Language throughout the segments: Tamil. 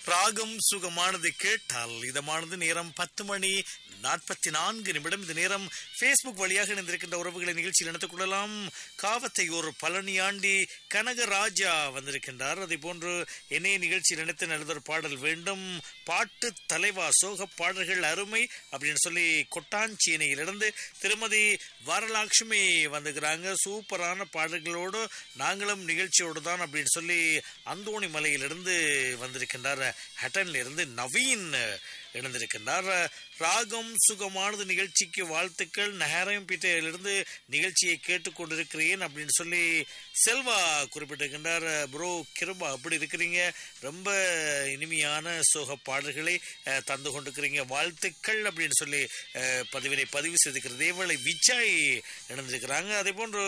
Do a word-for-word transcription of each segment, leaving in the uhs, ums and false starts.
ராகம் சுகமானது கேட்டால் இதமானது நேரம் பத்து மணி நாற்பத்தி நான்கு நிமிடம். இந்த நேரம் பேஸ்புக் வழியாக இணைந்திருக்கின்ற உறவுகளை நிகழ்ச்சியில் நடத்திக் கொள்ளலாம். காவத்தையூர் பழனியாண்டி கனகராஜா வந்திருக்கின்றார். அதே போன்று என்னை நிகழ்ச்சி நினைத்து நல்லதொரு பாடல் வேண்டும், பாட்டு தலைவா சோக பாடல்கள் அருமை அப்படின்னு சொல்லி கொட்டாஞ்சியிலிருந்து திருமதி வரலட்சுமி வந்துக்கிறாங்க. சூப்பரான பாடல்களோடு நாங்களும் நிகழ்ச்சியோடு தான் அப்படின்னு சொல்லி அந்தோணி மலையிலிருந்து வந்திருக்கின்றார். ஹட்டன்ல இருந்து நவீன் இணைந்திருக்கின்றார். ராகம் சுகமானது நிகழ்ச்சிக்கு வாழ்த்துக்கள், நகரம் பீட்டையிலிருந்து நிகழ்ச்சியை கேட்டுக்கொண்டிருக்கிறேன் அப்படின்னு சொல்லி செல்வா குறிப்பிட்டிருக்கின்றார். ப்ரோ கிருபா அப்படி இருக்கிறீங்க, ரொம்ப இனிமையான சோக பாடல்களை தந்து கொண்டிருக்கிறீங்க, வாழ்த்துக்கள் அப்படின்னு சொல்லி பதிவினை பதிவு செய்திருக்கிற தேவலை விஜய் இணைந்திருக்கிறாங்க. அதே போன்று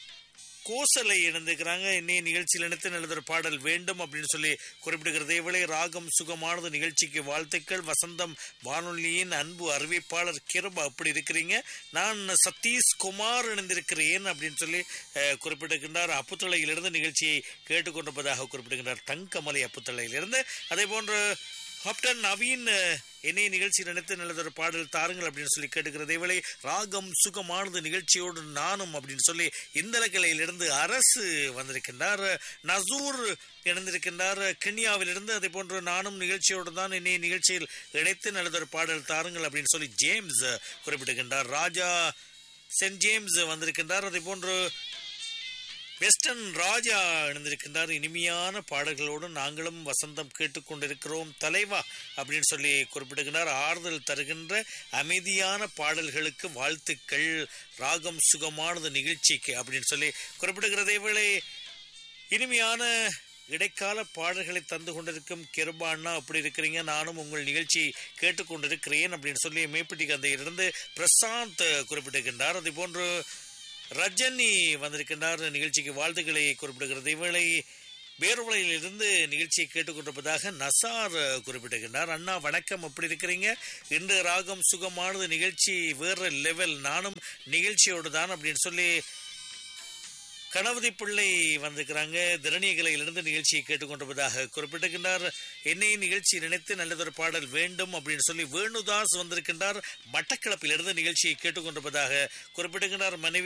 கோசலை இணைந்திருக்கிறாங்க. இன்னைய நிகழ்ச்சியில் இணைத்து நல்லதொரு பாடல் வேண்டும் அப்படின்னு சொல்லி குறிப்பிடுகிற தேவலை ராகம் சுகமானது நிகழ்ச்சிக்கு வாழ்த்துக்கள், வசந்தம் வானொலியின் அன்பு அறிவிப்பாளர் கிருபா அப்படி இருக்கிறீங்க, நான் சதீஷ் குமார் இணைந்திருக்கிறேன் அப்படின்னு சொல்லி குறிப்பிட்டிருக்கின்றார். அப்புத்தளையிலிருந்து நிகழ்ச்சியை கேட்டுக்கொண்டிருப்பதாக குறிப்பிடுகின்றார் தங்கமலை அப்புத்தளையிலிருந்து. அதே போன்று ஹப்டன் நவீன் என்னைய நிகழ்ச்சி நினைத்து நல்லதொரு பாடல் தாருங்கள் அப்படின்னு சொல்லி கேட்டுக்கிற தேவலை ராகம் சுகமானது நிகழ்ச்சியோடு நானும் அப்படின்னு சொல்லி இந்தலக்கலையிலிருந்து அரசு வந்திருக்கின்றார். நசூர் இணைந்திருக்கின்றார் கென்யாவிலிருந்து. அதே போன்று நானும் நிகழ்ச்சியோடு தான் என்னைய நிகழ்ச்சியில் இணைத்து நல்லதொரு பாடல் தாருங்கள் அப்படின்னு சொல்லி ஜேம்ஸ் குறிப்பிட்டிருக்கின்றார். ராஜா சென்ட் ஜேம்ஸ் வந்திருக்கின்றார். அதே போன்று வெஸ்டர்ன் ராஜா இணைந்திருக்கின்றார். இனிமையான பாடல்களோடு நாங்களும் வசந்தம் கேட்டுக்கொண்டிருக்கிறோம் தலைவா அப்படின்னு சொல்லி குறிப்பிடுகின்றார். ஆறுதல் தருகின்ற அமைதியான பாடல்களுக்கு வாழ்த்துக்கள், ராகம் சுகமானது நிகழ்ச்சிக்கு அப்படின்னு சொல்லி குறிப்பிடுகிறதே வேளை இனிமையான இடைக்கால பாடல்களை தந்து கொண்டிருக்கும் கிருபாண்ணா அப்படி இருக்கிறீங்க, நானும் உங்கள் நிகழ்ச்சி கேட்டுக்கொண்டிருக்கிறேன் அப்படின்னு சொல்லி மேப்பிட்டி கந்தையிலிருந்து பிரசாந்த் குறிப்பிட்டிருக்கின்றார். அதே போன்று ரஜினி வந்திருக்கின்றார். நிகழ்ச்சிக்கு வாழ்த்துக்களை குறிப்பிடுகிறது. இவளை வேறுவலையிலிருந்து நிகழ்ச்சியை கேட்டுக்கொண்டிருப்பதாக நசார் குறிப்பிட்டிருக்கின்றார். அண்ணா வணக்கம், எப்படி இருக்கிறீங்க? இன்று ராகம் சுகமானது நிகழ்ச்சி வேற லெவல், நானும் நிகழ்ச்சியோடு தான் அப்படின்னு சொல்லி கணவதி பிள்ளை வந்திருக்கிறாங்க. திரணியகலையிலிருந்து நிகழ்ச்சியை கேட்டுக்கொண்டிருப்பதாக குறிப்பிட்டிருக்கின்றார். என்னை நிகழ்ச்சி நினைத்து நல்லதொரு பாடல் வேண்டும் அப்படின்னு சொல்லி வேணுதாஸ் வந்திருக்கின்றார். மட்டக்களப்பிலிருந்து நிகழ்ச்சியை கேட்டுக்கொண்டிருப்பதாக குறிப்பிட்டிருக்கின்றார். மனைவி